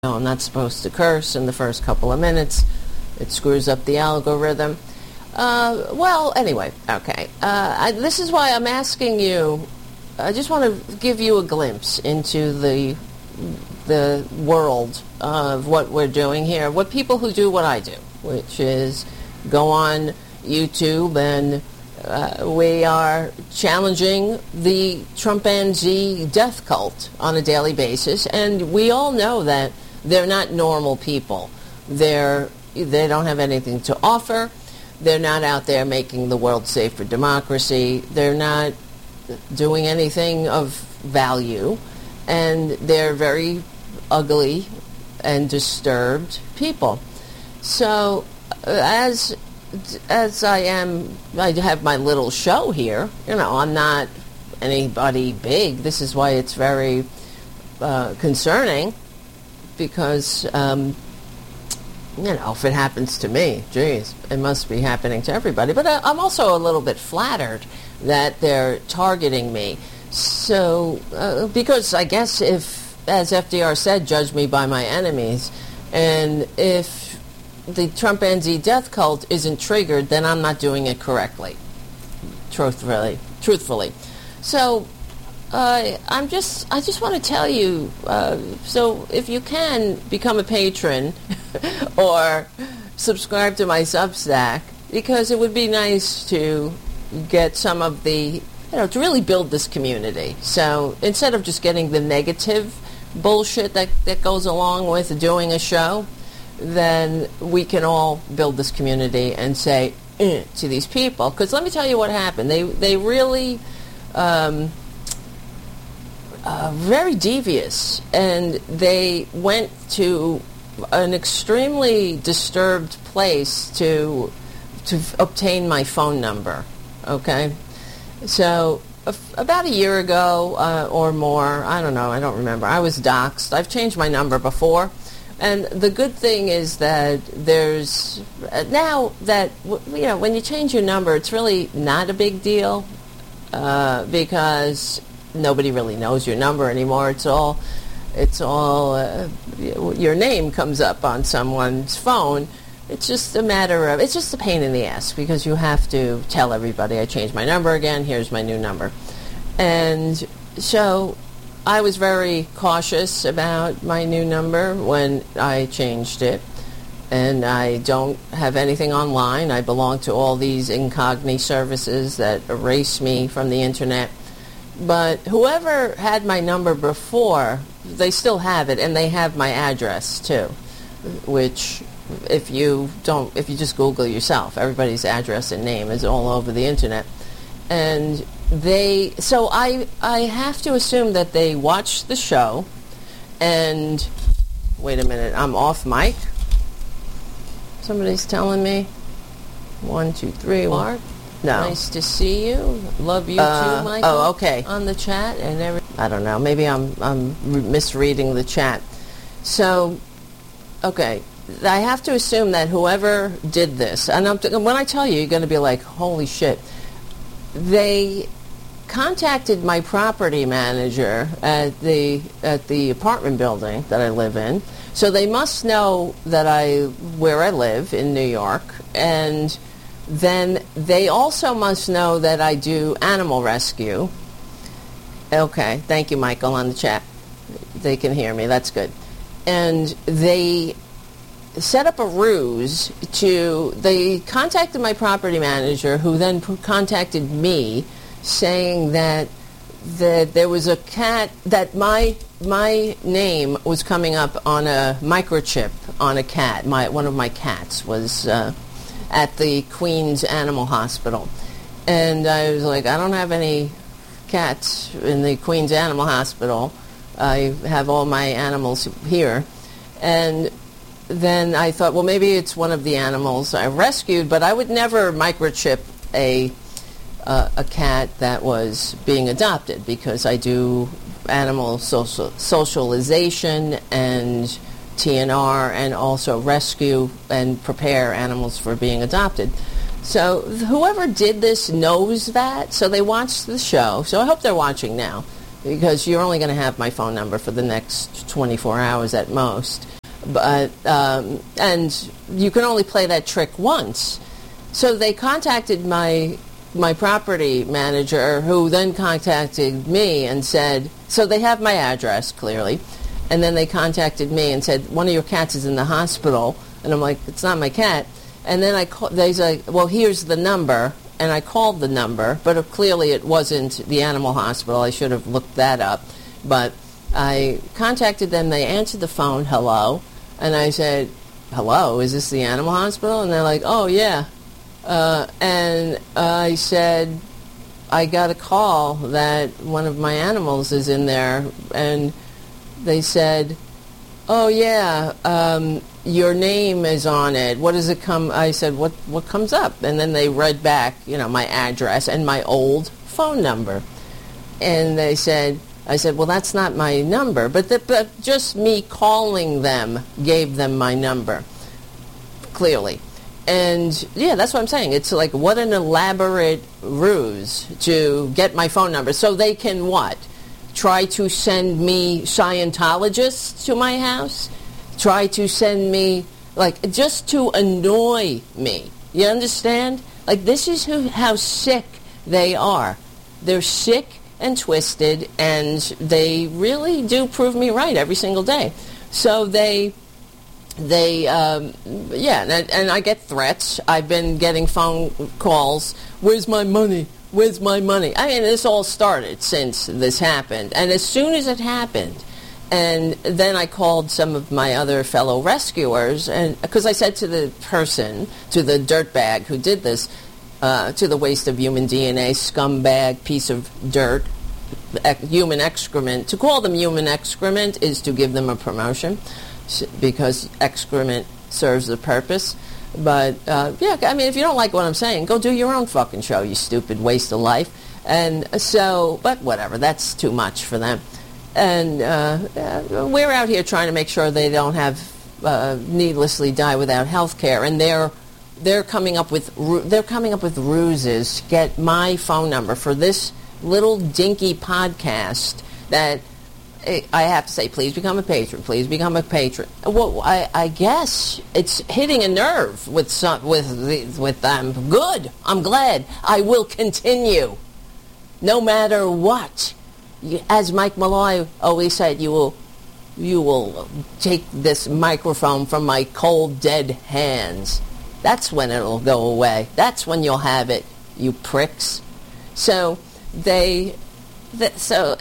No, I'm not supposed to curse in the first couple of minutes. It screws up the algorithm. Well, anyway, okay. This is why I'm asking you. I just want to give you a glimpse into the world of what we're doing here. What people who do what I do, which is go on YouTube and we are challenging the Trumpanzee death cult on a daily basis, and we all know that they're not normal people. They don't have anything to offer. They're not out there making the world safe for democracy. They're not doing anything of value, and they're very ugly and disturbed people. So as I have my little show here. I'm not anybody big. This is why it's very concerning, because if it happens to me, geez, it must be happening to everybody. But I'm also a little bit flattered that they're targeting me. So because I guess if, as FDR said, judge me by my enemies, and if the Trumpanzee death cult isn't triggered, then I'm not doing it correctly, truthfully. So I just want to tell you, so if you can become a patron or subscribe to my Substack, because it would be nice to get some of the, to really build this community. So instead of just getting the negative bullshit that goes along with doing a show, then we can all build this community and say to these people. Because let me tell you what happened. They really very devious, and they went to an extremely disturbed place to obtain my phone number. Okay, so about a year ago or more, I don't know, I don't remember, I was doxxed. I've changed my number before, and the good thing is that there's now that when you change your number, it's really not a big deal because nobody really knows your number anymore. It's all your name comes up on someone's phone. It's just a matter of, it's just a pain in the ass, because you have to tell everybody, I changed my number again, here's my new number. And so I was very cautious about my new number when I changed it. And I don't have anything online. I belong to all these incognito services that erase me from the internet. But whoever had my number before, they still have it, and they have my address too, which if you just Google yourself, everybody's address and name is all over the internet. And so I have to assume that they watched the show, and wait a minute, I'm off mic. Somebody's telling me 1, 2, 3. Mark? No. Nice to see you. Love you too, Michael. Oh, okay. On the chat and everything. I don't know. Maybe I'm misreading the chat. So, okay. I have to assume that whoever did this, and when I tell you, you're going to be like, holy shit. They contacted my property manager at the apartment building that I live in. So they must know where I live in New York, and then they also must know that I do animal rescue. Okay, thank you, Michael, on the chat. They can hear me, that's good. And they set up a ruse they contacted my property manager, who then contacted me, saying that there was a cat, that my name was coming up on a microchip on a cat. One of my cats was at the Queens Animal Hospital. And I was like, I don't have any cats in the Queens Animal Hospital. I have all my animals here. And then I thought, well, maybe it's one of the animals I rescued, but I would never microchip a cat that was being adopted, because I do animal socialization and TNR, and also rescue and prepare animals for being adopted. So whoever did this knows that, so they watched the show. So I hope they're watching now. because you're only going to have my phone number for the next 24 hours at most. But and you can only play that trick once. So they contacted my property manager, who then contacted me and said, so they have my address, clearly. And then they contacted me and said, one of your cats is in the hospital. And I'm like, it's not my cat. And then they say, well, here's the number. And I called the number, but clearly it wasn't the animal hospital. I should have looked that up. But I contacted them. They answered the phone, hello. And I said, hello, is this the animal hospital? And they're like, oh, yeah. And I said, I got a call that one of my animals is in there. And they said, oh, yeah, your name is on it. What does it come? I said, what comes up? And then they read back, my address and my old phone number. And I said, well, that's not my number. But just me calling them gave them my number, clearly. And, yeah, that's what I'm saying. It's like, what an elaborate ruse to get my phone number. So they can what? Try to send me Scientologists to my house? Try to send me, just to annoy me. You understand? This is how sick they are. They're sick and twisted, and they really do prove me right every single day. So and I get threats. I've been getting phone calls. Where's my money? Where's my money? I mean, this all started since this happened. And as soon as it happened, and then I called some of my other fellow rescuers, and because I said to the person, to the dirtbag who did this, to the waste of human DNA, scumbag, piece of dirt, human excrement. To call them human excrement is to give them a promotion, because excrement serves the purpose. But, if you don't like what I'm saying, go do your own fucking show, you stupid waste of life. And so, but whatever, that's too much for them. And we're out here trying to make sure they don't have needlessly die without health care. And they're coming up with ruses to get my phone number for this little dinky podcast that I have to say, please become a patron. Please become a patron. Well, I guess it's hitting a nerve with them. Good. I'm glad. I will continue, no matter what. As Mike Malloy always said, you will take this microphone from my cold, dead hands. That's when it'll go away. That's when you'll have it, you pricks. So So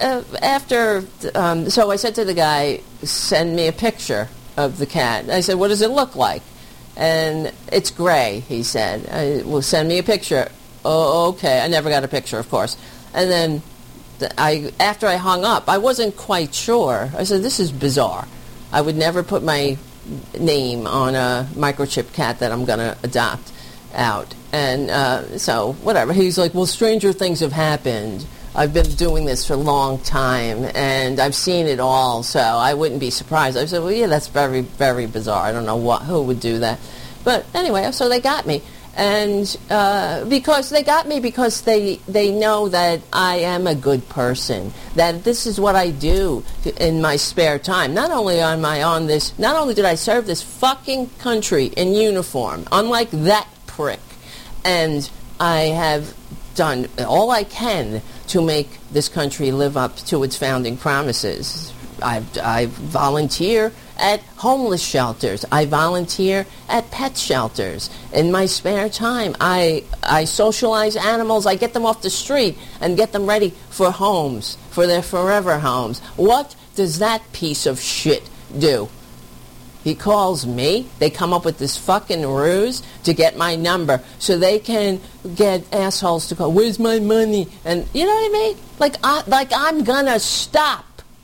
I said to the guy, send me a picture of the cat. I said, what does it look like? And it's gray, he said. Well, send me a picture. Oh, okay. I never got a picture, of course. And then after I hung up, I wasn't quite sure. I said, this is bizarre. I would never put my name on a microchip cat that I'm going to adopt out. And so, whatever. He's like, well, stranger things have happened. I've been doing this for a long time, and I've seen it all, so I wouldn't be surprised. I said, well, yeah, that's very, very bizarre. I don't know who would do that. But anyway, so they got me. And because they know that I am a good person, that this is what I do in my spare time. Not only did I serve this fucking country in uniform, unlike that prick, and I have done all I can to make this country live up to its founding promises. I volunteer at homeless shelters. I volunteer at pet shelters. In my spare time, I socialize animals. I get them off the street and get them ready for homes, for their forever homes. What does that piece of shit do? He calls me. They come up with this fucking ruse to get my number so they can get assholes to call, where's my money? And you know what I mean? Like I'm gonna stop.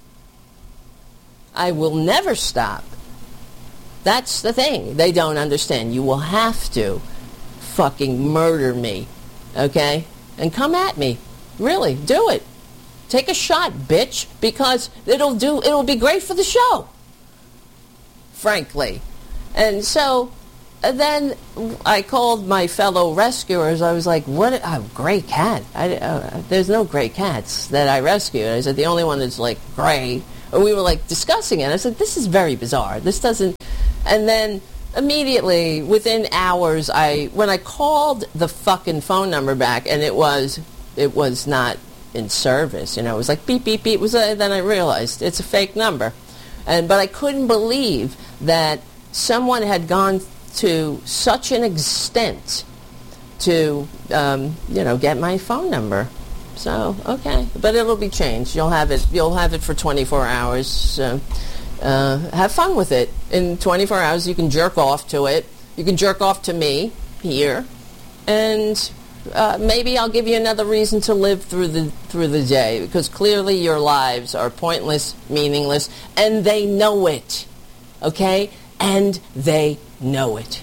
I will never stop. That's the thing. They don't understand. You will have to fucking murder me, okay? And come at me. Really, do it. Take a shot, bitch, because it'll be great for the show. Frankly. And so then I called my fellow rescuers. I was like, what? A gray cat? There's no gray cats that I rescued. I said, the only one that's like gray. And we were like discussing it. I said, this is very bizarre. This doesn't... And then immediately, within hours, when I called the fucking phone number back, and it was not in service. It was like beep, beep, beep. Then I realized it's a fake number. But I couldn't believe that someone had gone to such an extent to, get my phone number. So, okay. But it'll be changed. You'll have it for 24 hours. Have fun with it. In 24 hours, you can jerk off to it. You can jerk off to me here. And maybe I'll give you another reason to live through the day, because clearly your lives are pointless, meaningless, and they know it. Okay? And they know it.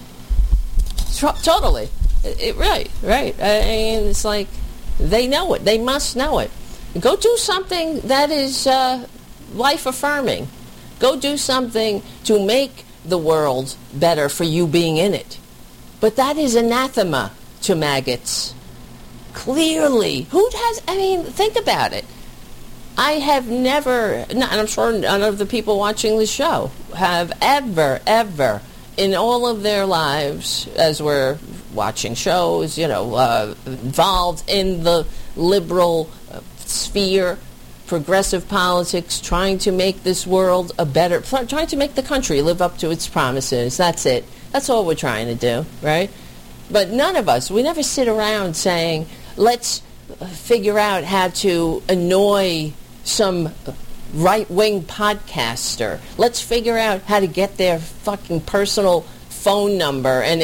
Totally. Right. I mean, it's like, they know it. They must know it. Go do something that is life-affirming. Go do something to make the world better for you being in it. But that is anathema to maggots. Clearly. Think about it. I have never, and I'm sure none of the people watching the show have ever, in all of their lives, as we're watching shows, involved in the liberal sphere, progressive politics, trying to make this world trying to make the country live up to its promises. That's it. That's all we're trying to do, right? But none of us, we never sit around saying, let's figure out how to annoy some right-wing podcaster. Let's figure out how to get their fucking personal phone number and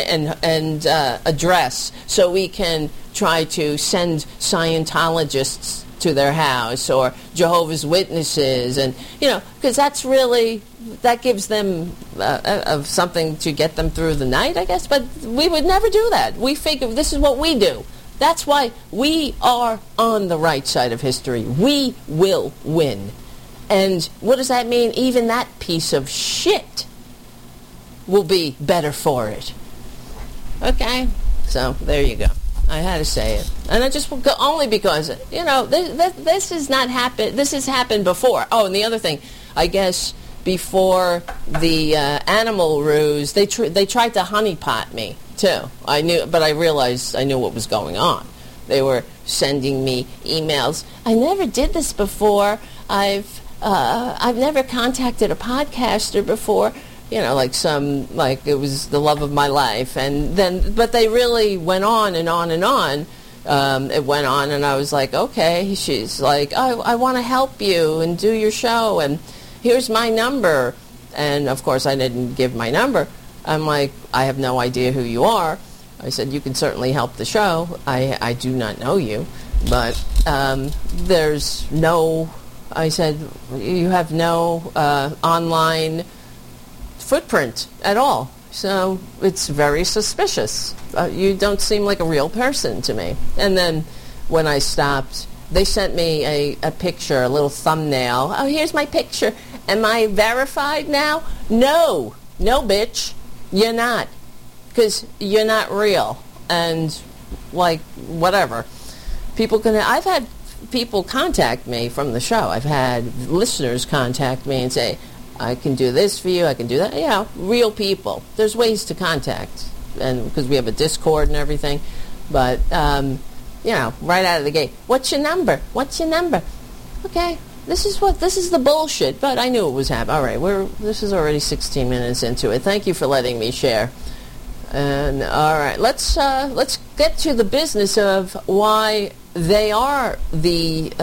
address so we can try to send Scientologists to their house, or Jehovah's Witnesses, and because that gives them something to get them through the night, I guess. But we would never do that. We figure this is what we do. That's why we are on the right side of history. We will win. And what does that mean? Even that piece of shit will be better for it. Okay? So, there you go. I had to say it. And I just only because, this has not happened. This has happened before. Oh, and the other thing, I guess before the animal ruse, they tried to honeypot me too. But I realized I knew what was going on. They were sending me emails. I never did this before. I've never contacted a podcaster before. Like it was the love of my life. But they really went on and on and on. It went on, and I was like, okay. She's like, I want to help you and do your show, and here's my number. And, of course, I didn't give my number. I'm like, I have no idea who you are. I said, you can certainly help the show. I do not know you. But there's no, I said, you have no online footprint at all. So it's very suspicious. You don't seem like a real person to me. And then when I stopped, they sent me a picture, a little thumbnail. Oh, here's my picture. Am I verified now? No, bitch. You're not. Because you're not real. And, whatever. I've had people contact me from the show. I've had listeners contact me and say, I can do this for you, I can do that. Yeah, real people. There's ways to contact, and because we have a Discord and everything. But, right out of the gate, what's your number? Okay, this is the bullshit. But I knew it was happening. All right, this is already 16 minutes into it. Thank you for letting me share. And all right, let's get to the business of why they are the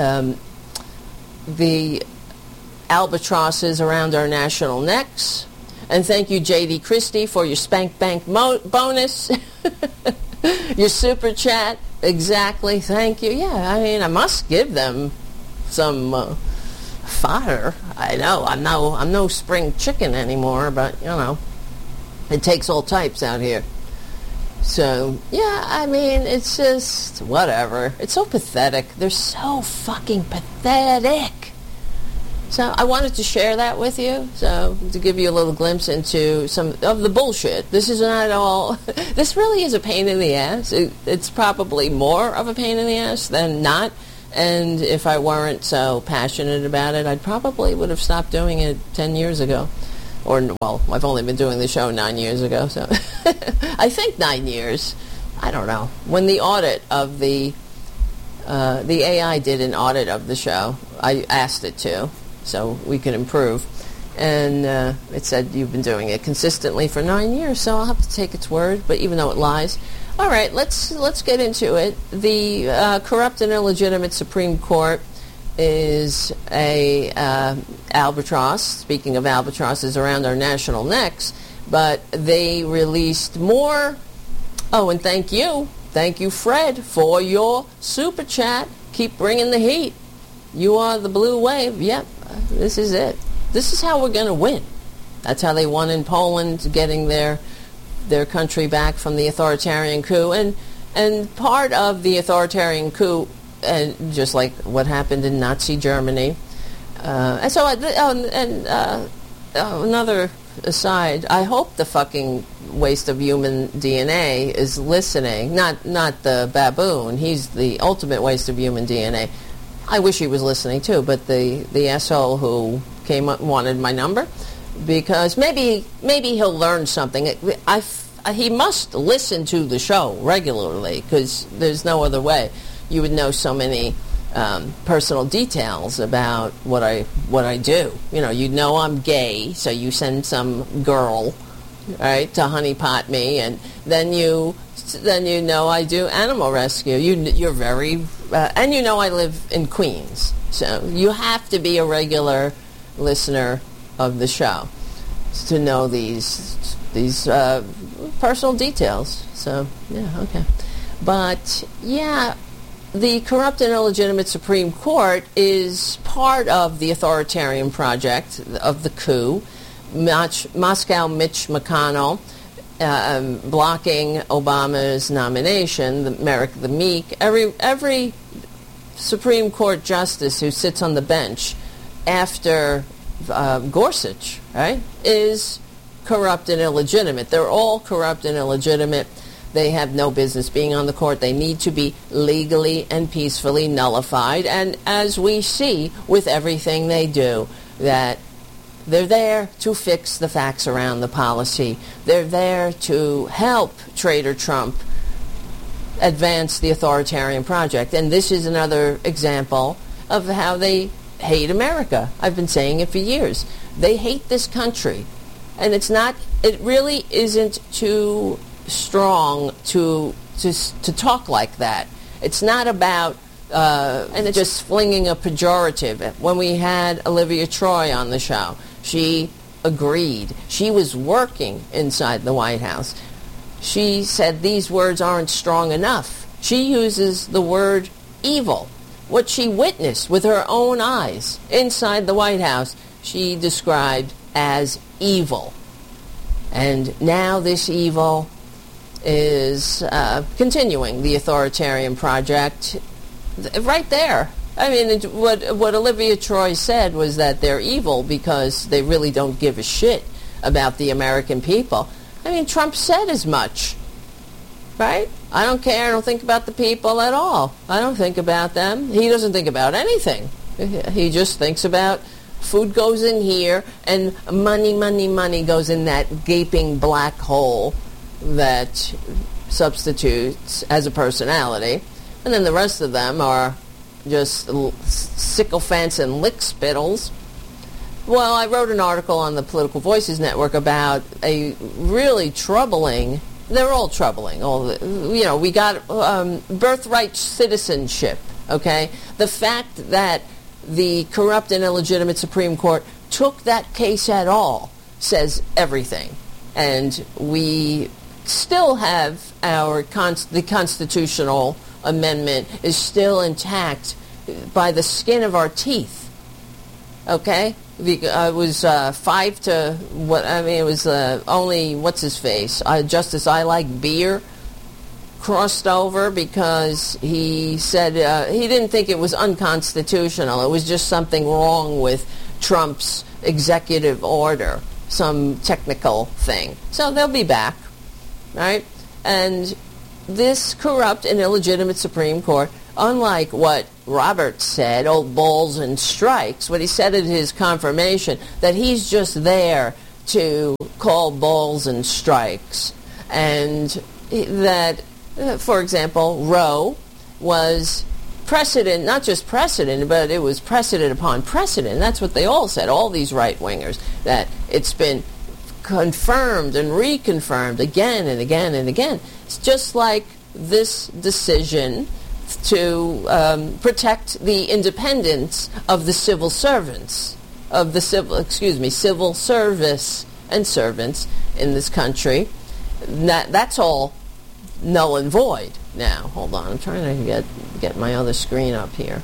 albatrosses around our national necks. And thank you, J.D. Christie, for your Spank Bank bonus. Your super chat. Exactly. Thank you. Yeah, I must give them some fodder. I know. I'm no spring chicken anymore, but, it takes all types out here. So, yeah, it's just whatever. It's so pathetic. They're so fucking pathetic. So I wanted to share that with you, so to give you a little glimpse into some of the bullshit. This is not all, this really is a pain in the ass. It's probably more of a pain in the ass than not, and if I weren't so passionate about it, I probably would have stopped doing it 10 years ago. Or, well, I've only been doing the show 9 years ago, so I think 9 years. I don't know. When the audit of the AI did an audit of the show, I asked it to, so we could improve. And it said you've been doing it consistently for 9 years, so I'll have to take its word, but even though it lies. All right, let's get into it. The corrupt and illegitimate Supreme Court is a albatross. Speaking of albatrosses around our national necks, but they released more. Oh, and thank you, Fred, for your super chat. Keep bringing the heat. You are the blue wave. Yep, this is it. This is how we're going to win. That's how they won in Poland, getting their country back from the authoritarian coup. And part of the authoritarian coup, just like what happened in Nazi Germany. And so, another aside, I hope the fucking waste of human DNA is listening. Not the baboon. He's the ultimate waste of human DNA. I wish he was listening too, but the asshole who came up wanted my number, because maybe he'll learn something. He must listen to the show regularly, because there's no other way. You would know so many personal details about what I do. You know, you'd know I'm gay, so you send some girl, right, to honeypot me, and then you know I do animal rescue. You're very, and you know I live in Queens, so you have to be a regular listener of the show to know these personal details. So yeah, okay, but yeah. The corrupt and illegitimate Supreme Court is part of the authoritarian project of the coup. Moscow Mitch McConnell blocking Obama's nomination, Merrick the Meek. Every Supreme Court justice who sits on the bench after Gorsuch, right, is corrupt and illegitimate. They're all corrupt and illegitimate. They have no business being on the court. They need to be legally and peacefully nullified. And as we see with everything they do, that they're there to fix the facts around the policy. They're there to help Trader Trump advance the authoritarian project. And this is another example of how they hate America. I've been saying it for years. They hate this country. And it really isn't too strong to talk like that. It's not about and it's just flinging a pejorative. When we had Olivia Troy on the show, she agreed. She was working inside the White House. She said these words aren't strong enough. She uses the word evil. What she witnessed with her own eyes inside the White House, she described as evil. And now this evil is continuing the authoritarian project right there. I mean, what Olivia Troy said was that they're evil because they really don't give a shit about the American people. I mean, Trump said as much, right? I don't care. I don't think about the people at all. I don't think about them. He doesn't think about anything. He just thinks about food goes in here and money goes in that gaping black hole that substitutes as a personality, and then the rest of them are just sycophants and lickspittles. Well, I wrote an article on the Political Voices Network about a really troubling, they're all troubling, we got birthright citizenship, okay? The fact that the corrupt and illegitimate Supreme Court took that case at all says everything. And we still have the constitutional amendment is still intact by the skin of our teeth. Okay? It was 5 to what? I mean, it was only what's his face, Justice I Like Beer, crossed over because he said he didn't think it was unconstitutional. It was just something wrong with Trump's executive order, some technical thing. So they'll be back, right? And this corrupt and illegitimate Supreme Court, unlike what Roberts said, old balls and strikes, what he said at his confirmation, that he's just there to call balls and strikes, and that, for example, Roe was precedent, not just precedent, but it was precedent upon precedent. That's what they all said, all these right-wingers, that it's been confirmed and reconfirmed again and again and again. It's just like this decision to protect the independence of the civil servants, of the civil service and servants in this country. That's all null and void now. Hold on, I'm trying to get my other screen up here.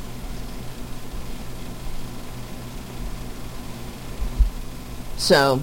So,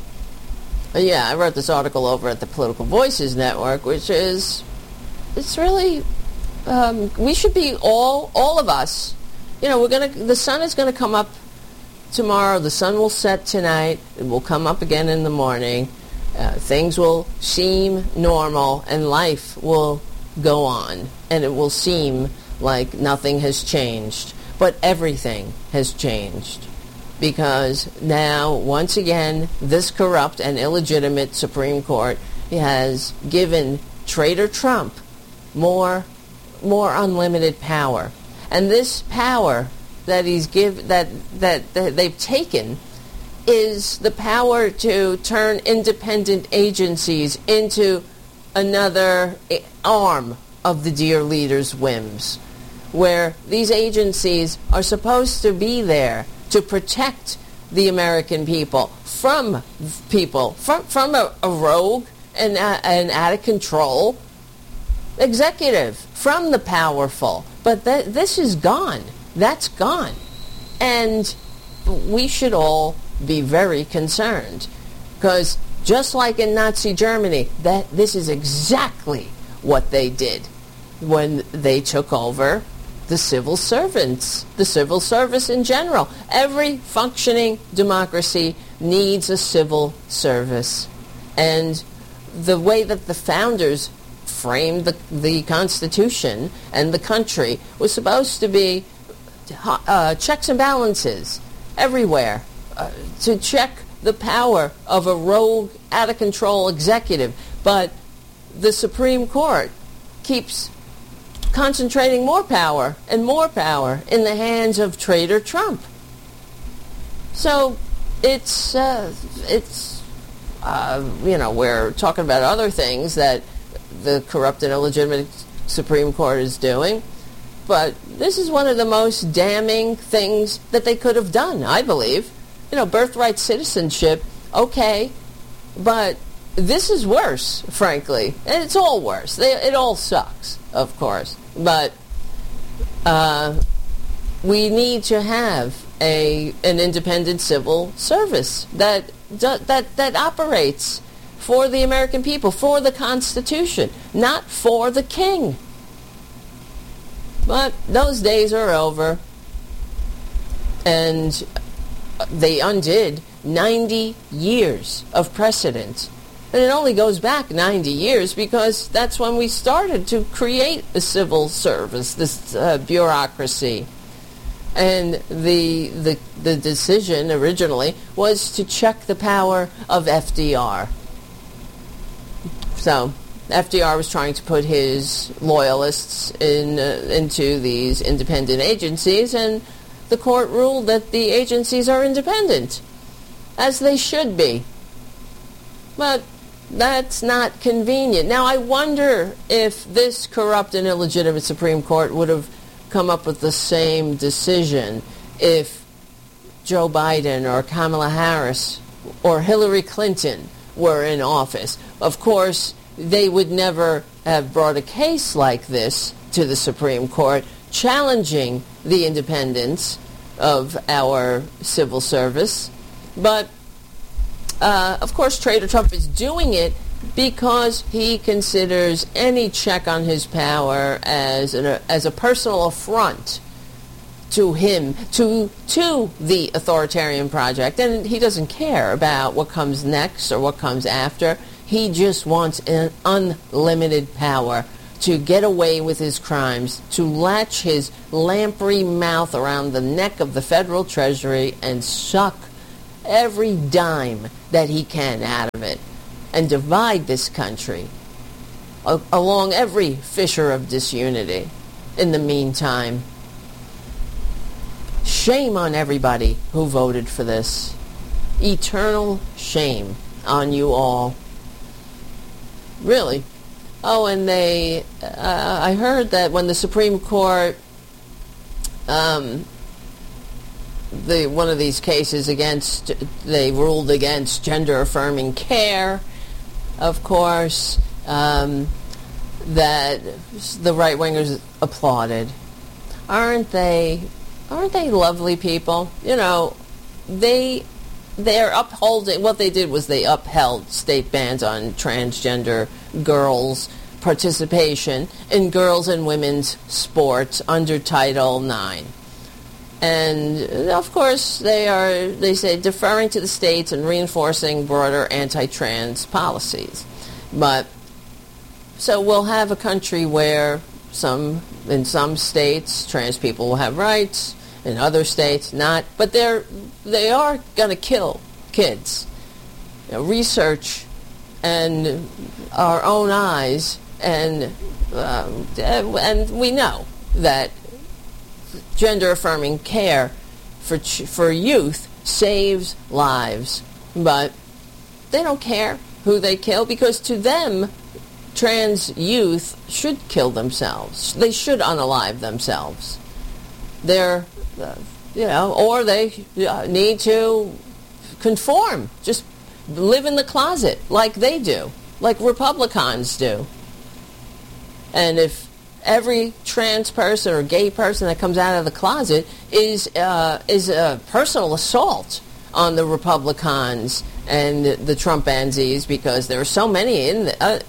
yeah, I wrote this article over at the Political Voices Network, which is, it's really, we should be all of us, the sun is going to come up tomorrow, the sun will set tonight, it will come up again in the morning, things will seem normal, and life will go on, and it will seem like nothing has changed. But everything has changed, because now, once again, this corrupt and illegitimate Supreme Court has given traitor Trump more unlimited power. And this power that that they've taken is the power to turn independent agencies into another arm of the dear leader's whims, where these agencies are supposed to be there to protect the American people from a rogue and out of control executive, from the powerful. But this is gone. That's gone. And we should all be very concerned, because just like in Nazi Germany, this is exactly what they did when they took over the civil servants, the civil service in general. Every functioning democracy needs a civil service. And the way that the founders framed the Constitution and the country was supposed to be checks and balances everywhere, to check the power of a rogue, out-of-control executive. But the Supreme Court keeps concentrating more power and more power in the hands of traitor Trump. So it's we're talking about other things that the corrupt and illegitimate Supreme Court is doing, but this is one of the most damning things that they could have done, I believe. Birthright citizenship, okay, but this is worse, frankly. And it's all worse. It all sucks, of course. But we need to have an independent civil service that operates for the American people, for the Constitution, not for the king. But those days are over, and they undid 90 years of precedent. And it only goes back 90 years because that's when we started to create a civil service, this bureaucracy. And the decision originally was to check the power of FDR. So FDR was trying to put his loyalists into these independent agencies, and the court ruled that the agencies are independent, as they should be. But that's not convenient. Now, I wonder if this corrupt and illegitimate Supreme Court would have come up with the same decision if Joe Biden or Kamala Harris or Hillary Clinton were in office. Of course, they would never have brought a case like this to the Supreme Court challenging the independence of our civil service. But of course, traitor Trump is doing it because he considers any check on his power as a personal affront to him, to the authoritarian project, and he doesn't care about what comes next or what comes after. He just wants an unlimited power to get away with his crimes, to latch his lamprey mouth around the neck of the federal treasury and suck every dime that he can out of it, and divide this country along every fissure of disunity. In the meantime, shame on everybody who voted for this. Eternal shame on you all. Really. Oh, and I heard that when the Supreme Court, one of these cases they ruled against gender-affirming care, of course, that the right-wingers applauded. Aren't they lovely people? You know, they're upholding, what they did was they upheld state bans on transgender girls' participation in girls' and women's sports under Title IX. And of course they say deferring to the states and reinforcing broader anti-trans policies. But so we'll have a country where in some states trans people will have rights, in other states not, but they are going to kill kids. You know, research and our own eyes, and we know that gender-affirming care for youth saves lives, but they don't care who they kill, because to them, trans youth should kill themselves. They should unalive themselves. They're, or they need to conform, just live in the closet like they do, like Republicans do. And if every trans person or gay person that comes out of the closet is a personal assault on the Republicans and the Trumpansies, because there are so many in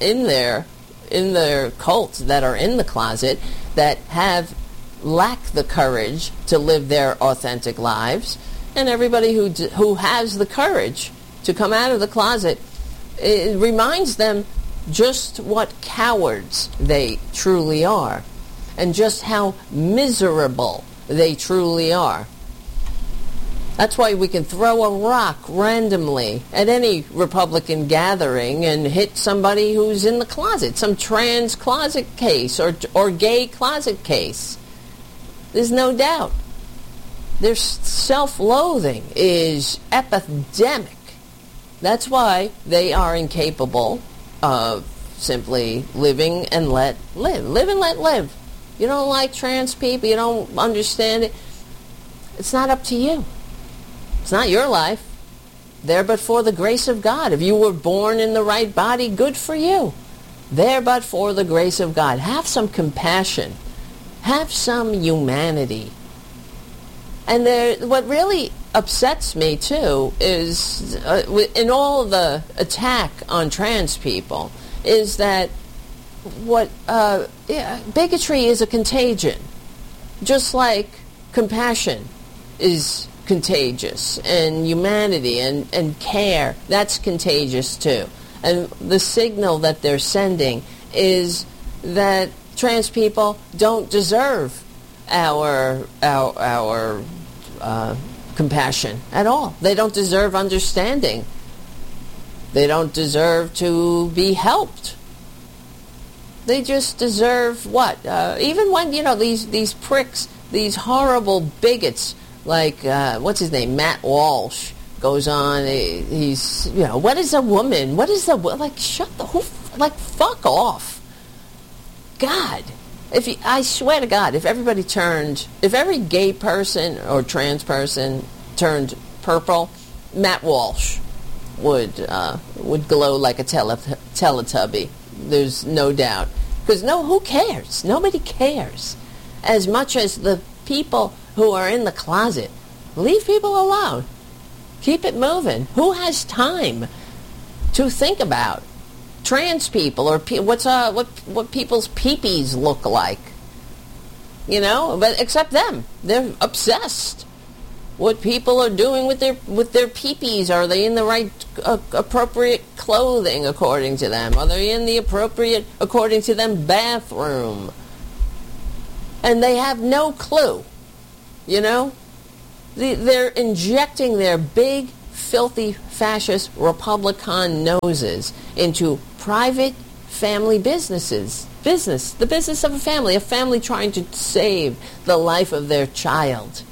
their cult that are in the closet that lack the courage to live their authentic lives, and everybody who has the courage to come out of the closet, it reminds them just what cowards they truly are, and just how miserable they truly are. That's why we can throw a rock randomly at any Republican gathering and hit somebody who's in the closet, some trans closet case or gay closet case. There's no doubt. Their self-loathing is epidemic. That's why they are incapable of simply living and let live. Live and let live. You don't like trans people, you don't understand it. It's not up to you. It's not your life. There but for the grace of God. If you were born in the right body, good for you. There but for the grace of God. Have some compassion. Have some humanity. And what really upsets me, too, is in all the attack on trans people, is that bigotry is a contagion. Just like compassion is contagious, and humanity and care, that's contagious too. And the signal that they're sending is that trans people don't deserve our compassion at all. They don't deserve understanding. They don't deserve to be helped. They just deserve what? Even when, these pricks, these horrible bigots, like, what's his name, Matt Walsh, goes on, he's, what is a woman? What is fuck off. God. I swear to God, if every gay person or trans person turned purple, Matt Walsh would glow like a Teletubby. There's no doubt. Because who cares? Nobody cares. As much as the people who are in the closet. Leave people alone. Keep it moving. Who has time to think about trans people or what people's peepees look like? but except them. They're obsessed. What people are doing with their peepees. Are they in the right appropriate clothing according to them? Are they in the appropriate, according to them, bathroom? And they have no clue, They're injecting their big, filthy, fascist Republican noses into private family businesses. The business of a family trying to save the life of their child.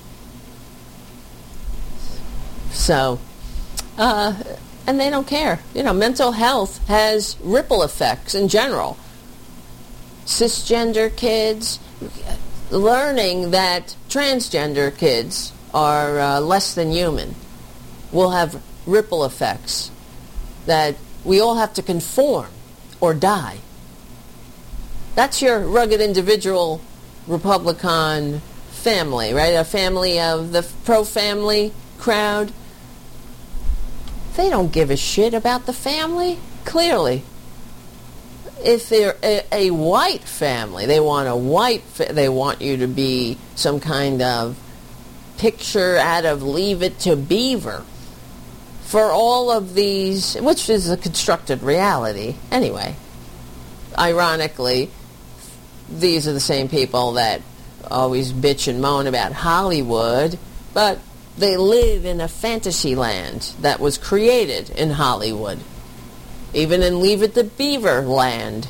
So, and they don't care. Mental health has ripple effects in general. Cisgender kids learning that transgender kids are less than human will have ripple effects, that we all have to conform or die. That's your rugged individual Republican family, right? A family of the pro-family crowd. They don't give a shit about the family, clearly. If they're a white family, they want you to be some kind of picture out of Leave It to Beaver. For all of these, which is a constructed reality anyway. Ironically, these are the same people that always bitch and moan about Hollywood, but they live in a fantasy land that was created in Hollywood. Even in Leave It to Beaver land,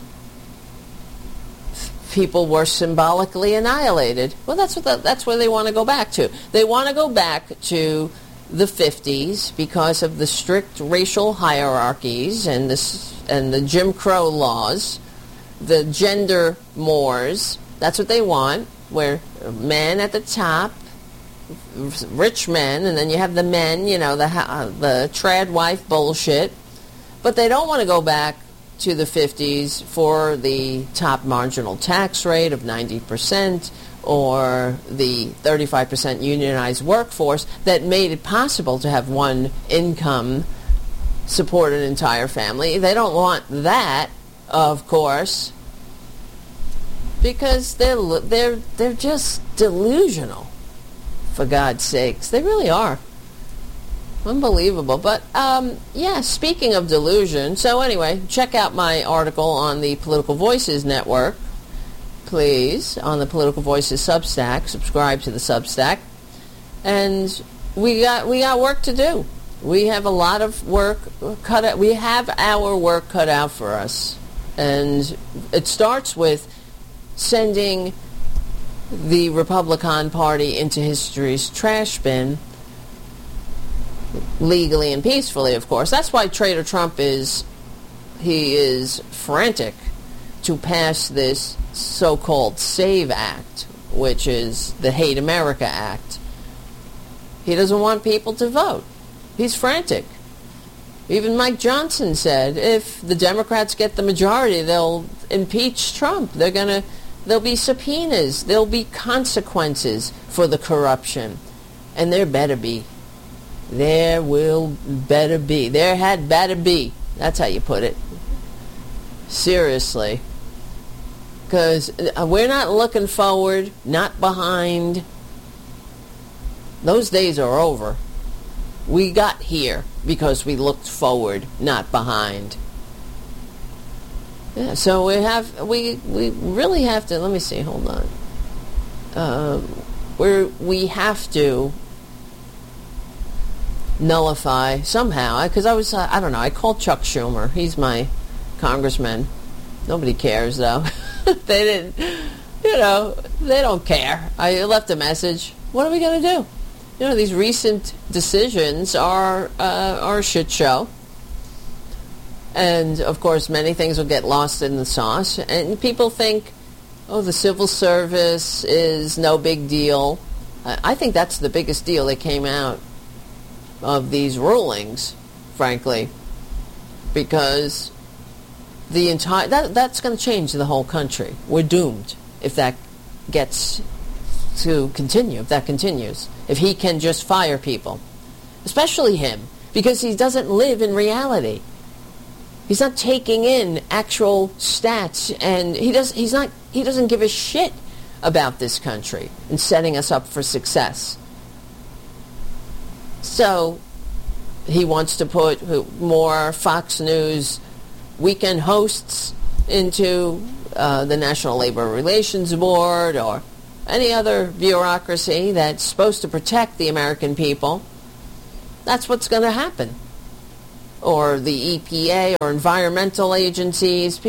people were symbolically annihilated. Well, that's where they want to go back to. They want to go back to the 50s because of the strict racial hierarchies and the Jim Crow laws, the gender mores. That's what they want, where men at the top, rich men, and then you have the men, the trad wife bullshit. But they don't want to go back to the 50s for the top marginal tax rate of 90% or the 35% unionized workforce that made it possible to have one income support an entire family. They don't want that, of course, because they're just delusional, for God's sakes. They really are. Unbelievable. But, speaking of delusion, so anyway, check out my article on the Political Voices Network, please, on the Political Voices Substack. Subscribe to the Substack. And we got work to do. We have a lot of work cut out. We have our work cut out for us. And it starts with sending the Republican Party into history's trash bin, legally and peacefully, of course. That's why Trader Trump is frantic to pass this so-called SAVE Act, which is the Hate America Act. He doesn't want people to vote. He's frantic. Even Mike Johnson said if the Democrats get the majority, they'll impeach Trump. There'll be subpoenas. There'll be consequences for the corruption. And there better be. There had better be. That's how you put it. Seriously. Because we're not looking forward, not behind. Those days are over. We got here because we looked forward, not behind. Yeah, so we really have to, let me see, hold on. We have to nullify somehow, because I don't know, I called Chuck Schumer. He's my congressman. Nobody cares, though. They didn't, they don't care. I left a message. What are we going to do? These recent decisions are a shit show. And, of course, many things will get lost in the sauce. And people think, the civil service is no big deal. I think that's the biggest deal that came out of these rulings, frankly, because the entire that's going to change the whole country. We're doomed if that gets to continue. If that continues, if he can just fire people, especially him, because he doesn't live in reality. He's not taking in actual stats, and he doesn't give a shit about this country and setting us up for success. So he wants to put more Fox News weekend hosts into the National Labor Relations Board or any other bureaucracy that's supposed to protect the American people. That's what's going to happen. Or the EPA or environmental agencies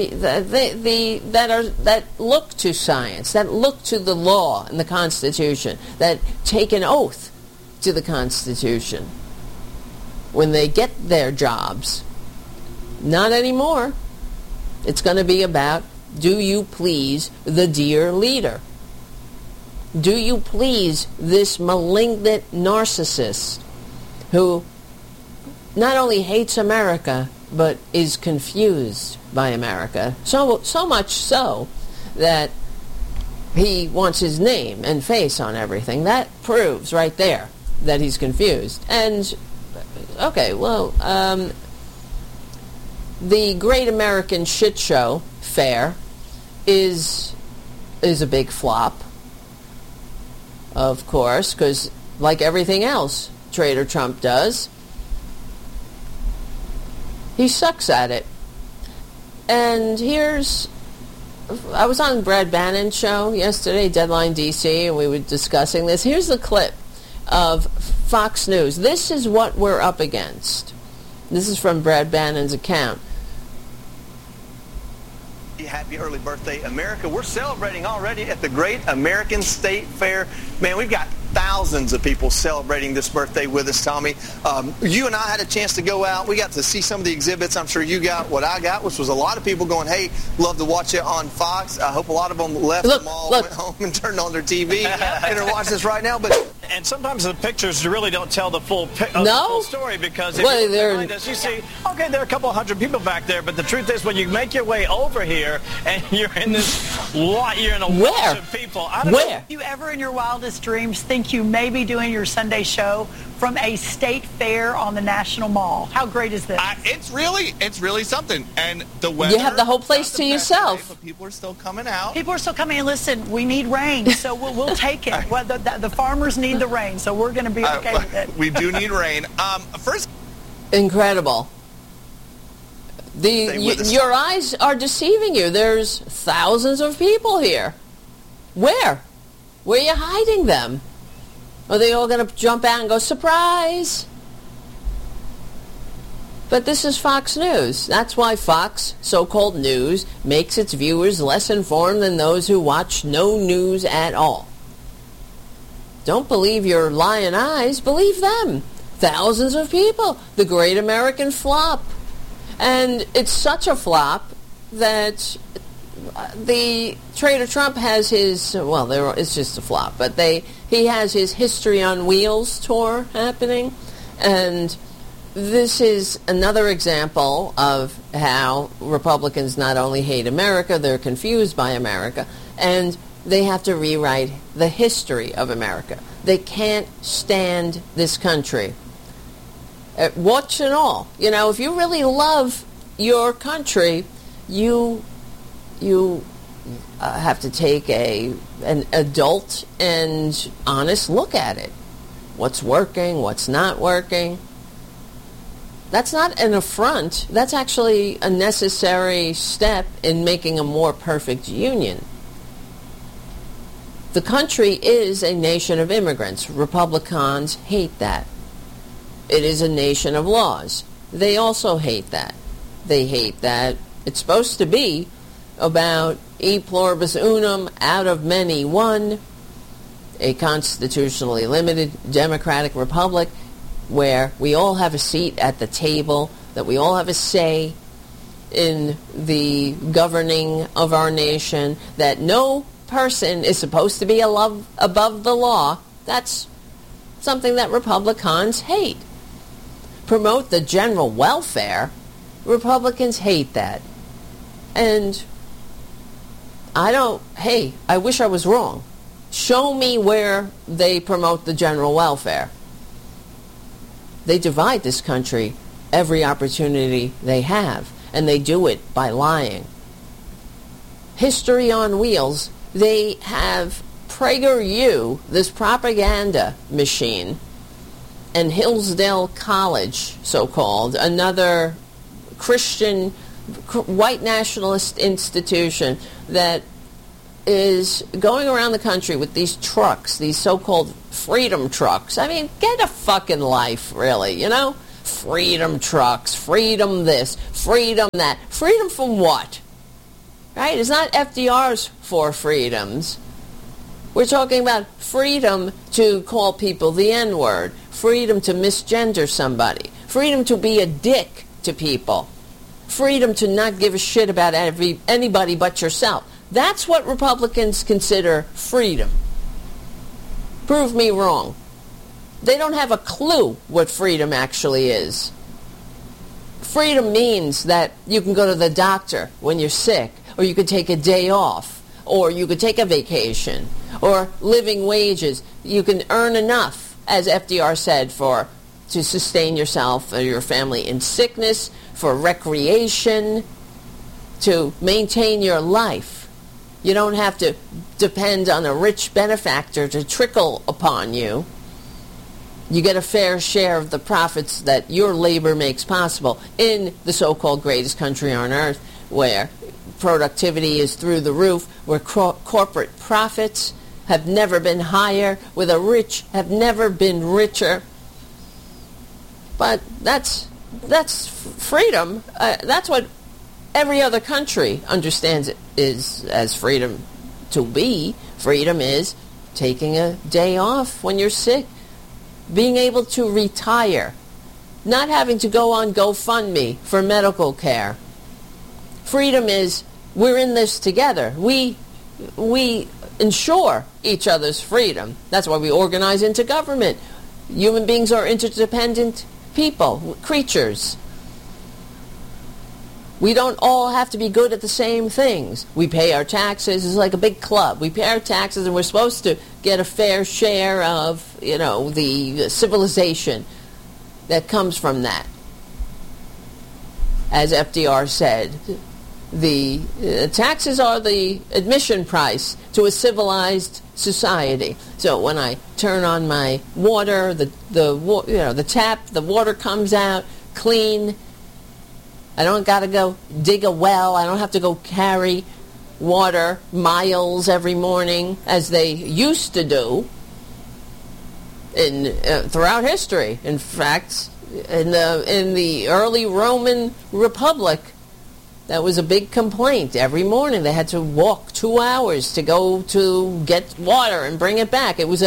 that look to science, that look to the law and the Constitution, that take an oath to the Constitution when they get their jobs. Not anymore. It's going to be about, do you please the dear leader? Do you please this malignant narcissist who not only hates America, but is confused by America? So much so that he wants his name and face on everything. That proves right there that he's confused. And, okay, well, the Great American Shit Show Fair is a big flop, of course, because like everything else Trader Trump does, he sucks at it. And I was on Brad Bannon's show yesterday, Deadline DC, and we were discussing this. Here's the clip of Fox News. This is what we're up against. This is from Brad Bannon's account. Happy early birthday, America. We're celebrating already at the Great American State Fair. Man, we've got thousands of people celebrating this birthday with us, Tommy. You and I had a chance to go out. We got to see some of the exhibits. I'm sure you got what I got, which was a lot of people going, hey, love to watch it on Fox. I hope a lot of them left the mall, went home and turned on their TV and are watching this right now. And sometimes the pictures really don't tell the full story, because if you look behind us, you see, okay, there are a couple hundred people back there, but the truth is when you make your way over here and you're in this lot, you're in a lot of people. I don't know. You ever in your wildest dreams think you may be doing your Sunday show from a state fair on the National Mall? How great is this? It's really something. And the weather, you have the whole place to yourself. But people are still coming out. People are still coming. And listen, we need rain, so we'll take it. Well, the farmers need the rain, so we're going to be okay with it. We do need rain. First, incredible. Your eyes are deceiving you. There's thousands of people here. Where are you hiding them? Are they all going to jump out and go, surprise? But this is Fox News. That's why Fox, so-called news, makes its viewers less informed than those who watch no news at all. Don't believe your lying eyes. Believe them. Thousands of people. The Great American Flop. And it's such a flop that the Trader Trump has his, it's just a flop, but he has his History on Wheels tour happening, and this is another example of how Republicans not only hate America, they're confused by America, and they have to rewrite the history of America. They can't stand this country. Watch and all. You know, if you really love your country, you have to take an adult and honest look at it. What's working, what's not working. That's not an affront. That's actually a necessary step in making a more perfect union. The country is a nation of immigrants. Republicans hate that. It is a nation of laws. They also hate that. They hate that it's supposed to be about e pluribus unum, out of many one, a constitutionally limited democratic republic where we all have a seat at the table, that we all have a say in the governing of our nation, that no person is supposed to be above the law. That's something that Republicans hate. Promote the general welfare. Republicans hate that. And I wish I was wrong. Show me where they promote the general welfare. They divide this country every opportunity they have, and they do it by lying. History on Wheels they have PragerU, this propaganda machine, and Hillsdale College, so-called, another Christian white nationalist institution that is going around the country with these trucks, these so-called freedom trucks. I mean, get a fucking life, really, you know? Freedom trucks, freedom this, freedom that. Freedom from what? Right? It's not FDR's four freedoms. We're talking about freedom to call people the N-word, freedom to misgender somebody, freedom to be a dick to people, freedom to not give a shit about anybody but yourself. That's what Republicans consider freedom. Prove me wrong. They don't have a clue what freedom actually is. Freedom means that you can go to the doctor when you're sick, or you could take a day off, or you could take a vacation, or living wages. You can earn enough, as FDR said, to sustain yourself or your family in sickness, for recreation, to maintain your life. You don't have to depend on a rich benefactor to trickle upon you. You get a fair share of the profits that your labor makes possible in the so-called greatest country on earth, where productivity is through the roof, where corporate profits have never been higher, where the rich have never been richer. But that's freedom. That's what every other country understands it is as freedom to be. Freedom is taking a day off when you're sick, being able to retire, not having to go on GoFundMe for medical care. Freedom is we're in this together. We ensure each other's freedom. That's why we organize into government. Human beings are interdependent people, creatures. We don't all have to be good at the same things. We pay our taxes. It's like a big club. We pay our taxes, and we're supposed to get a fair share of, the civilization that comes from that. As FDR said, the taxes are the admission price to a civilized society. So when I turn on my water, the tap, the water comes out clean. I don't got to go dig a well. I don't have to go carry water miles every morning as they used to do throughout history. In fact, in the early Roman Republic, that was a big complaint. Every morning they had to walk 2 hours to go to get water and bring it back. It was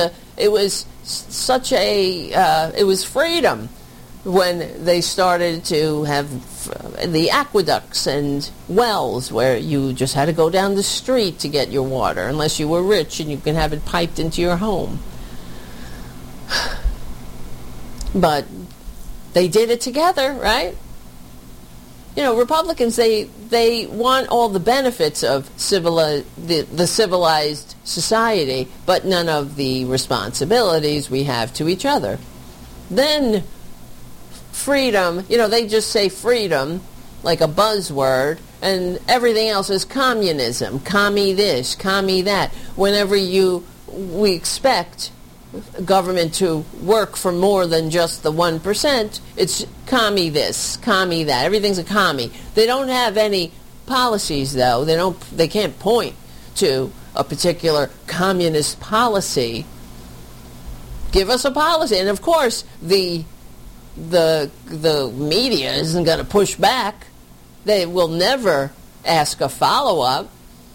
freedom when they started to have the aqueducts and wells where you just had to go down the street to get your water, unless you were rich and you can have it piped into your home. But they did it together, right? Republicans, they want all the benefits of the civilized society, but none of the responsibilities we have to each other. Then freedom, they just say freedom like a buzzword, and everything else is communism. Commie this, commie that. Whenever we expect government to work for more than just the 1%, it's commie this, commie that. Everything's a commie. They don't have any policies, though. They can't point to a particular communist policy. Give us a policy. And of course, the media isn't going to push back. They will never ask a follow-up.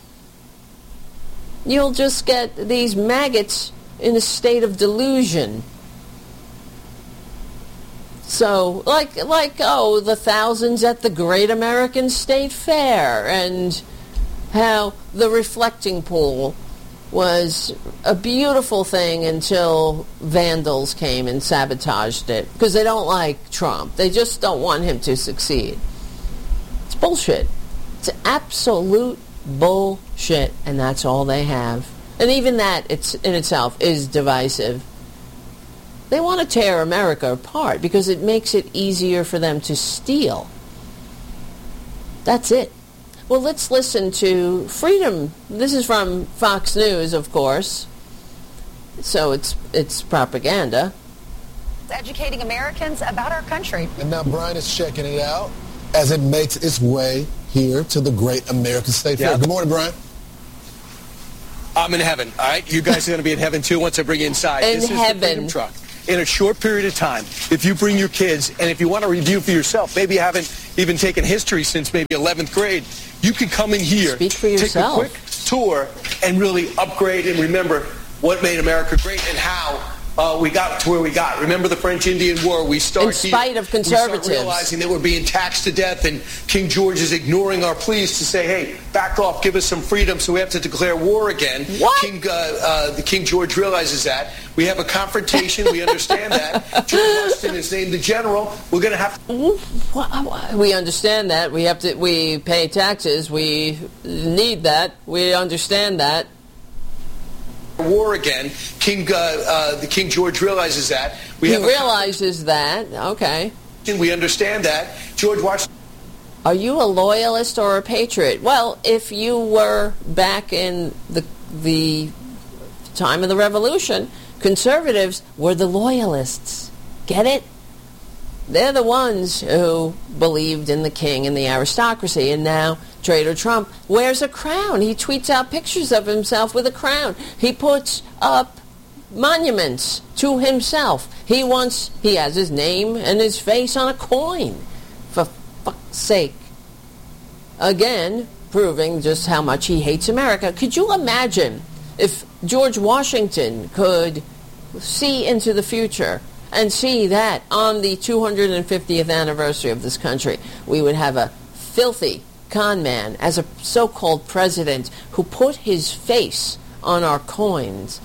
You'll just get these maggots in a state of delusion. So, like the thousands at the Great American State Fair, and how the reflecting pool was a beautiful thing until vandals came and sabotaged it, because they don't like Trump. They just don't want him to succeed. It's bullshit. It's absolute bullshit, and that's all they have. And even that in itself is divisive. They want to tear America apart because it makes it easier for them to steal. That's it. Well, let's listen to Freedom. This is from Fox News, of course. So it's propaganda. Educating Americans about our country. And now Brian is checking it out as it makes its way here to the Great American State Fair. Good morning, Brian. I'm in heaven, all right? You guys are going to be in heaven, too, once I bring you inside. This is heaven. The Freedom Truck. In a short period of time, if you bring your kids, and if you want to review for yourself, maybe you haven't even taken history since maybe 11th grade, you can come in here, Speak for yourself. Take a quick tour, and really upgrade and remember what made America great and how we got to where we got. Remember the French-Indian War? We start in spite of conservatives. We start realizing that we're being taxed to death, and King George is ignoring our pleas to say, hey, back off, give us some freedom, so we have to declare war again. What? King George realizes that. We have a confrontation. We understand that. George Washington is named the general. We're going to have to... We understand that. We pay taxes. We need that. We understand that. War again. King George realizes that. He realizes that. Okay. We understand that. George Washington. Are you a loyalist or a patriot? Well, if you were back in the time of the Revolution, conservatives were the loyalists. Get it? They're the ones who believed in the king and the aristocracy, and now Trader Trump wears a crown. He tweets out pictures of himself with a crown. He puts up monuments to himself. He has his name and his face on a coin. For fuck's sake. Again, proving just how much he hates America. Could you imagine if George Washington could see into the future and see that on the 250th anniversary of this country, we would have a filthy con man as a so-called president who put his face on our coins.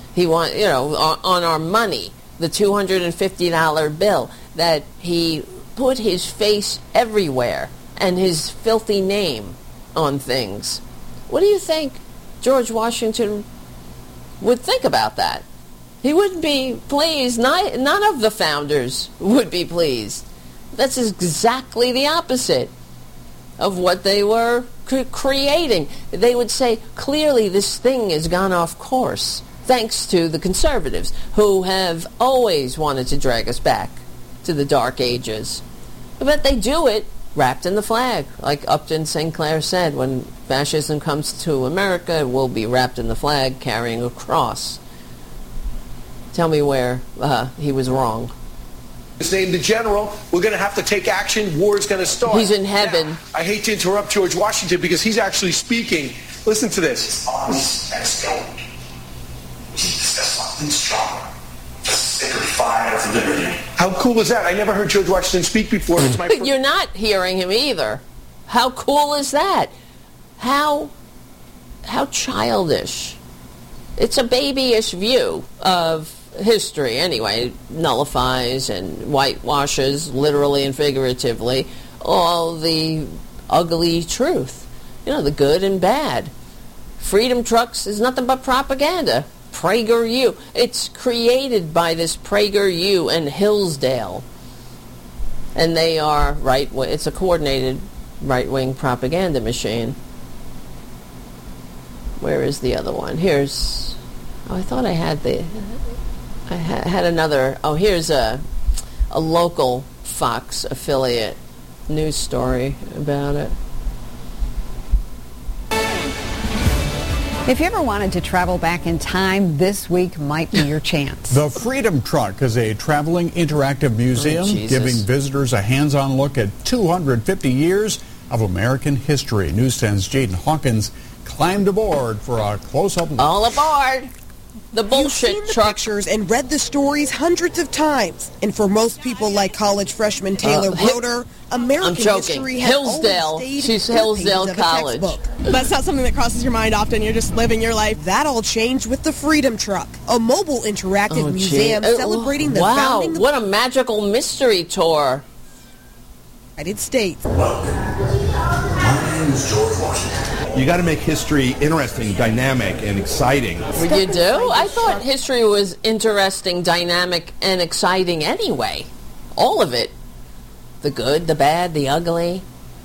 On our money, the $250 bill, that he put his face everywhere and his filthy name on things. What do you think George Washington would think about that? He wouldn't be pleased. None of the founders would be pleased. That's exactly the opposite of what they were creating. They would say, clearly this thing has gone off course, thanks to the conservatives, who have always wanted to drag us back to the Dark Ages. But they do it wrapped in the flag. Like Upton Sinclair said, when fascism comes to America, it will be wrapped in the flag, carrying a cross. Tell me where he was wrong. His name the general. We're going to have to take action. War is going to start. He's in heaven. Now, I hate to interrupt George Washington because he's actually speaking. Listen to this. Honest and stone. We discuss something stronger. The sacred fire of liberty. How cool is that? I never heard George Washington speak before. It's my You're not hearing him either. How cool is that? How childish. It's a babyish view of history anyway. It nullifies and whitewashes, literally and figuratively, all the ugly truth. The good and bad. Freedom Trucks is nothing but propaganda. PragerU. It's created by this PragerU and Hillsdale. And they are it's a coordinated right-wing propaganda machine. Where is the other one? I thought I had had another. Oh, here's a local Fox affiliate news story about it. If you ever wanted to travel back in time, this week might be your chance. The Freedom Truck is a traveling interactive museum giving visitors a hands-on look at 250 years of American history. News 10's Jaden Hawkins climbed aboard for a close-up look. All aboard! The bullshit You've seen the pictures and read the stories hundreds of times. And for most people like college freshman Taylor Broder, American history has Hillsdale. She's Hillsdale College. That's not something that crosses your mind often. You're just living your life. That all changed with the Freedom Truck, a mobile interactive museum celebrating the founding. What a magical mystery tour. United States. Welcome. My name is George Washington. You got to make history interesting, dynamic, and exciting. You do? I thought history was interesting, dynamic, and exciting anyway. All of it. The good, the bad, the ugly.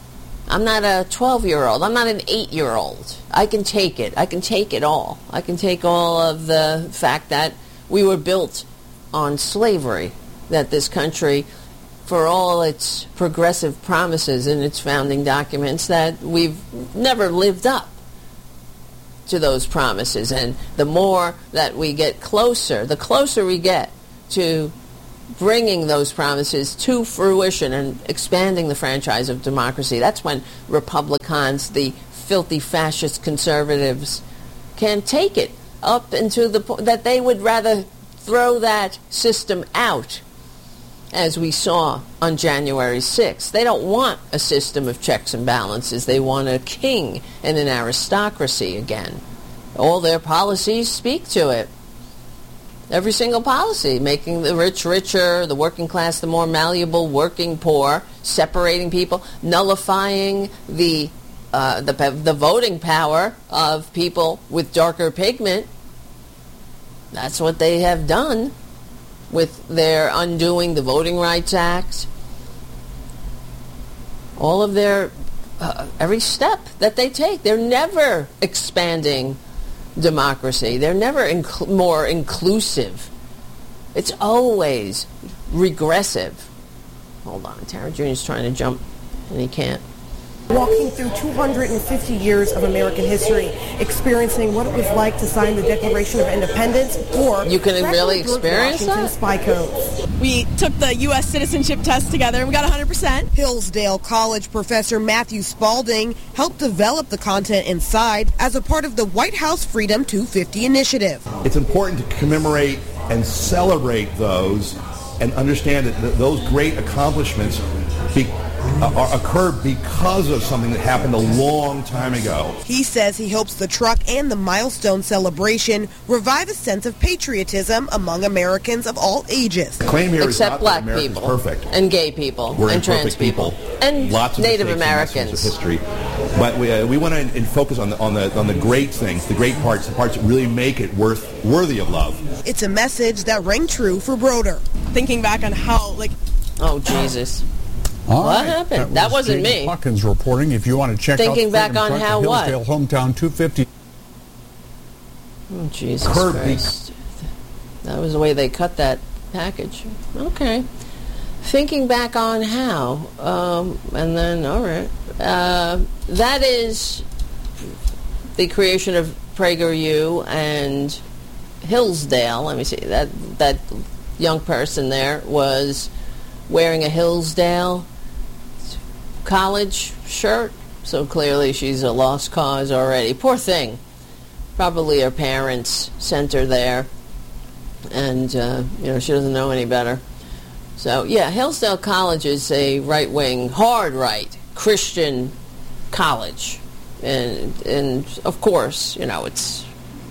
I'm not a 12-year-old. I'm not an 8-year-old. I can take it. I can take it all. I can take all of the fact that we were built on slavery, that this country, for all its progressive promises in its founding documents, that we've never lived up to those promises. And the more that we get closer, the closer we get to bringing those promises to fruition and expanding the franchise of democracy, that's when Republicans, the filthy fascist conservatives, can take it up into the point that they would rather throw that system out, as we saw on January 6th. They don't want a system of checks and balances. They want a king and an aristocracy again. All their policies speak to it. Every single policy, making the rich richer, the working class the more malleable, working poor, separating people, nullifying the voting power of people with darker pigment. That's what they have done with their undoing the Voting Rights Act. All of their, every step that they take, they're never expanding democracy. They're never more inclusive. It's always regressive. Hold on, Tara Jr. is trying to jump, and he can't. Walking through 250 years of American history, experiencing what it was like to sign the Declaration of Independence, or you can really experience that? Spy codes. We took the U.S. citizenship test together, and we got 100%. Hillsdale College professor Matthew Spalding helped develop the content inside as a part of the White House Freedom 250 initiative. It's important to commemorate and celebrate those and understand that those great accomplishments occurred because of something that happened a long time ago. He says he hopes the truck and the milestone celebration revive a sense of patriotism among Americans of all ages. The claim here except is not black that America's people, perfect, and gay people, we're and trans people, and lots of Native Americans. Of history, but we want to focus on the great things, the great parts, the parts that really make it worthy of love. It's a message that rang true for Broder. Thinking back on how, oh Jesus. All what right. happened? That wasn't Jaden me. Hawkins reporting. If you want to check Thinking out back on truck, how what? Hillsdale Hometown 250. Oh, Jesus Christ. That was the way they cut that package. Okay. Thinking back on how. And then, all right. That is the creation of PragerU and Hillsdale. Let me see. That young person there was wearing a Hillsdale college shirt, so clearly she's a lost cause already. Poor thing. Probably her parents sent her there, and she doesn't know any better. So yeah, Hillsdale College is a right-wing, hard right Christian college, and of course, it's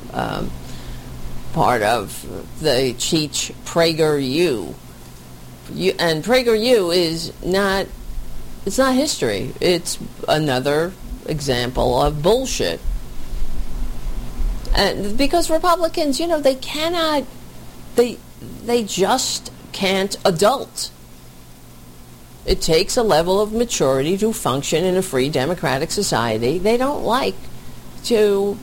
part of the Teach PragerU. And PragerU is not. It's not history. It's another example of bullshit. And because Republicans, they cannot, they just can't adult. It takes a level of maturity to function in a free democratic society. They don't like to,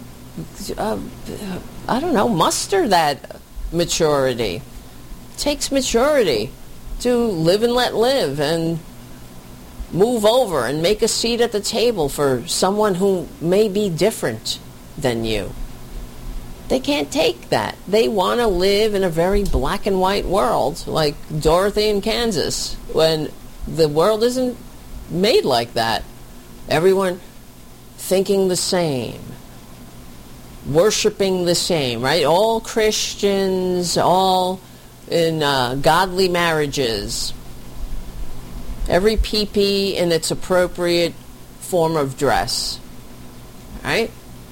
muster that maturity. It takes maturity to live and let live and move over and make a seat at the table for someone who may be different than you. They can't take that. They want to live in a very black and white world, like Dorothy in Kansas, when the world isn't made like that. Everyone thinking the same, worshiping the same, right? All Christians, all in godly marriages. Every PP in its appropriate form of dress, right?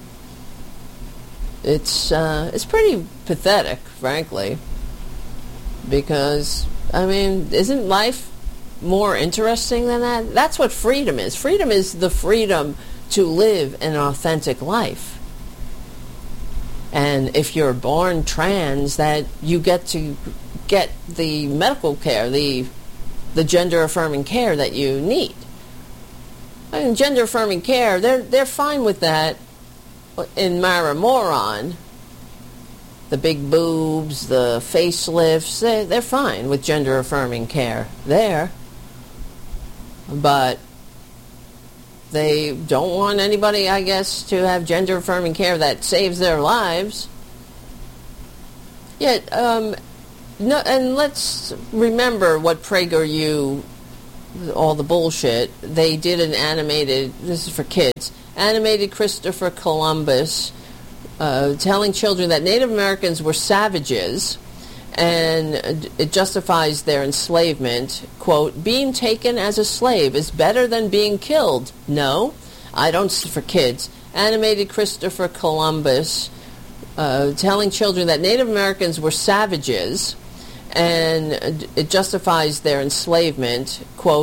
It's pretty pathetic, frankly, because, isn't life more interesting than that? That's what freedom is. Freedom is the freedom to live an authentic life. And if you're born trans, that you get to get the medical care, the gender-affirming care that you need. And gender-affirming care, they're fine with that in Mara Moron. The big boobs, the facelifts, they're fine with gender-affirming care there. But they don't want anybody, I guess, to have gender-affirming care that saves their lives. Yet, no, and let's remember what PragerU, all the bullshit, they did an animated, this is for kids, animated Christopher Columbus telling children that Native Americans were savages, and it justifies their enslavement. Quote, being taken as a slave is better than being killed. No, I don't, for kids. Animated Christopher Columbus telling children that Native Americans were savages, and it justifies their enslavement. Quote,